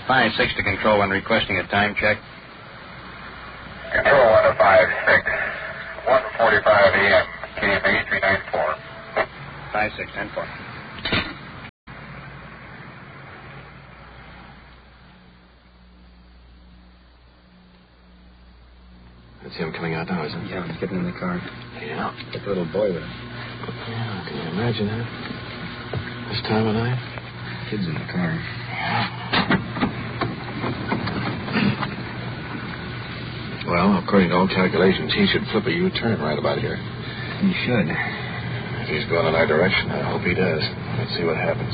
5-6 to Control 1, requesting a time check. Control 1 to 5-6. 1:45 a.m. KMA 394. 5-6, 10-4. I see him coming out now, isn't he? Yeah, he's getting in the car. Yeah. Got the little boy with him. Yeah, can you imagine that? This time of night? Kid's in the car. Well, according to all calculations, he should flip a U-turn right about here. He should. If he's going in our direction, I hope he does. Let's see what happens.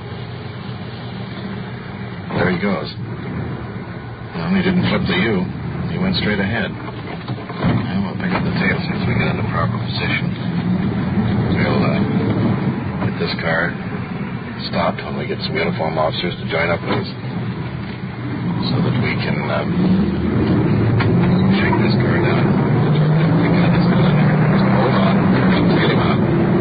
There he goes. Well, he didn't flip the U. He went straight ahead. Well, we'll pick up the tail since we get in the proper position. We'll get this car stopped when we get some uniformed officers to join up with us so that we can shake this car down. We got this still in there. So hold on. Let's get him out.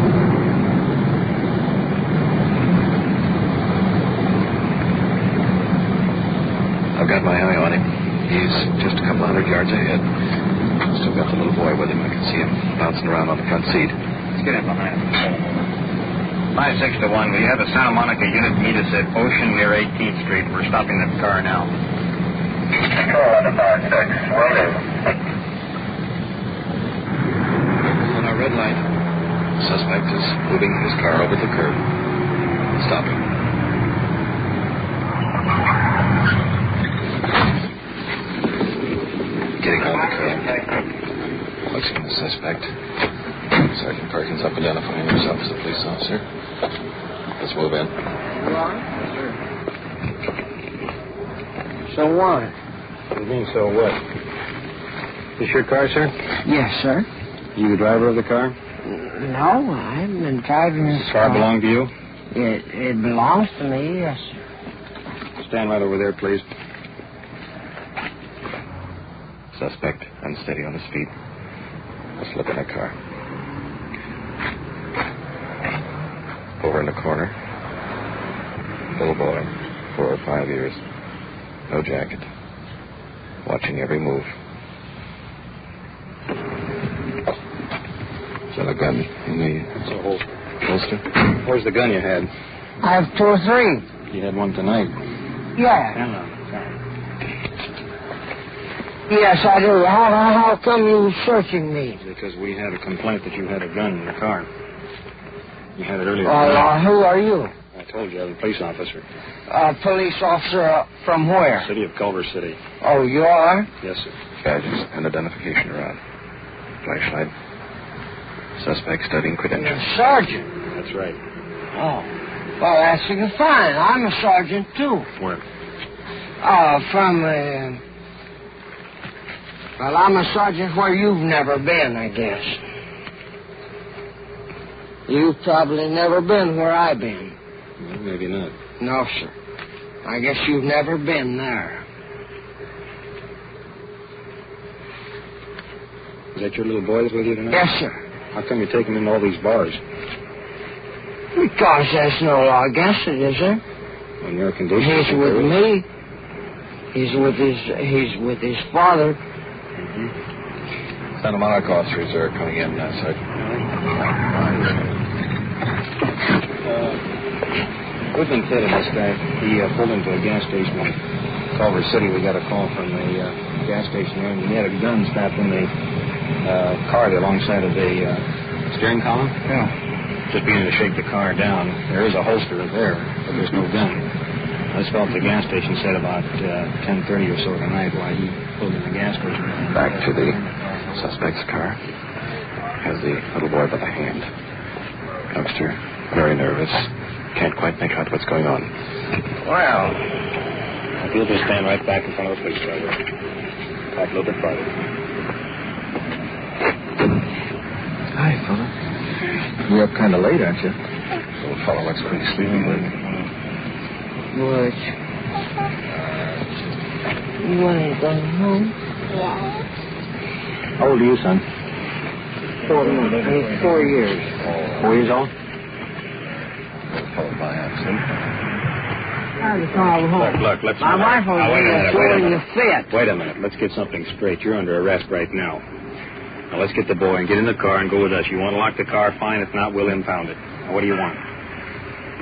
I've got my eye on him. He's just a couple hundred yards ahead. Still got the little boy with him. I can see him bouncing around on the front seat. Let's get in behind him. 5-6 to 1. We have a Santa Monica unit meet us at Ocean near 18th Street. We're stopping that car now. Control 1 to 5-6. Will do. On our red light. The suspect is moving his car over the curb. Stop him. Getting on the curb. Watching the suspect. Sergeant Perkins up identifying himself as a police officer. Let's move in. So what? What do you mean, so what? This your car, sir? Yes, sir. You the driver of the car? No, I haven't been driving this Car belong to you? It belongs to me, yes, sir. Stand right over there, please. Suspect unsteady on his feet. Let's look in the car. Over in the corner. Little boy, 4 or 5 years. No jacket. Watching every move. Is that a gun in the holster? Where's the gun you had? I have 2 or 3. You had one tonight. Yeah. Yes, I do. How come you searching me? Because we had a complaint that you had a gun in the car. You had it earlier. Who are you? I told you, I was a police officer. Police officer from where? City of Culver City. Oh, you are? Yes, sir. Badges and identification around. Flashlight. Suspect studying credentials. Sergeant. That's right. Oh. Well, that's fine. I'm a sergeant, too. Where? Well, I'm a sergeant where you've never been, I guess. You've probably never been where I've been. Well, maybe not. No, sir. I guess you've never been there. Is that your little boy that's with you tonight? Yes, sir. How come you take him into all these bars? Because there's no law against it, is there? On your condition? He's with me. He's with his father. Santa Monica officers are coming in, Sergeant. We've been fitting this guy. He pulled into a gas station in Culver City. We got a call from the gas station there, and he had a gun strapped in the car there alongside of the steering column. Yeah. Just beginning to shake the car down. There is a holster there, but there's no gun. This fellow at the gas station said about 10:30 or so tonight while he pulled in the gas station. Back to the suspect's car. Has the little boy by the hand. Youngster, very nervous. Can't quite make out what's going on. Well, if you'll just stand right back in front of the police driver. Back a little bit farther. Hi, fella. You're up kind of late, aren't you? Little fellow looks pretty sleepy. Butch. You want to go home? How old are you, son? 4 years. 4 years old? Little fellow by, see? Drive the car home. Look, let's... My wife was throwing the fit. Wait a minute. Let's get something straight. You're under arrest right now. Now, let's get the boy and get in the car and go with us. You want to lock the car, fine. If not, we'll impound it. Now, what do you want?